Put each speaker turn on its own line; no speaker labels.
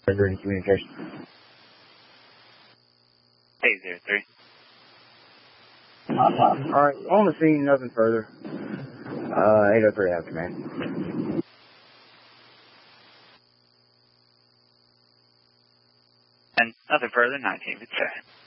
Any communication.
803.
Alright, on the scene, nothing further. 803 after, man.
And nothing further, 19 would say.